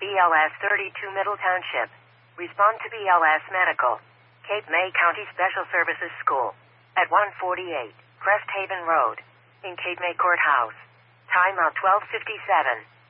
BLS 32 Middle Township. Respond to BLS Medical. Cape May County Special Services School. At 148 Crest Haven Road. In Cape May Courthouse. Timeout 12:57.